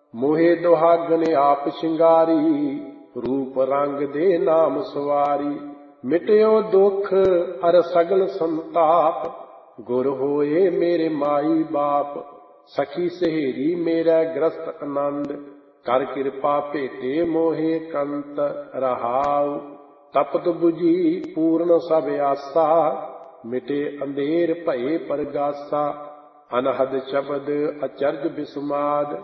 ਮੋਹੇ ਦੁਹਾਗਨ ਆਪ ਸ਼ਿੰਗਾਰੀ, ਰੂਪ ਰੰਗ ਦੇ ਨਾਮ ਸਵਾਰੀ। ਮਿਟਿਓ ਦੁੱਖ ਅਰ ਸਗਲ ਸੰਤਾਪ, ਗੁਰ ਹੋਏ ਮੇਰੇ ਮਾਈ ਬਾਪ। ਸਖੀ ਸਹੇਰੀ ਮੇਰਾ ਗ੍ਰਸਤ ਆਨੰਦ, ਕਰ ਕਿਰਪਾ ਭੇਟੇ ਮੋਹੇ ਕੰਤ ਰਹਾਉ। ਤਪਤ ਬੁਝੀ ਪੂਰਨ ਸਭ ਆਸਾ, ਮਿਟੇ ਅੰਧੇਰ ਭਏ ਪਰਗਾਸਾ। ਅਨਹਦ ਸ਼ਬਦ ਅਚਰਜ ਬਿਸਮਾਦ,